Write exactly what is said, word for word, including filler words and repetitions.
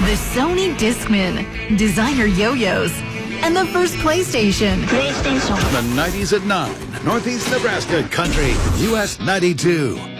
the Sony Discman, designer yo-yos, and the first PlayStation. PlayStation. The nineties at nine, Northeast Nebraska Country, U S ninety-two.